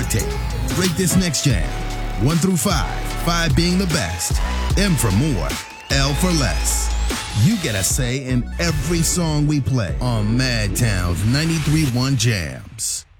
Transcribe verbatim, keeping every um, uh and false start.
tape. Rate this next jam. One through five. Five being the best. M for more. L for less. You get a say in every song we play on Madtown's ninety-three point one Jams.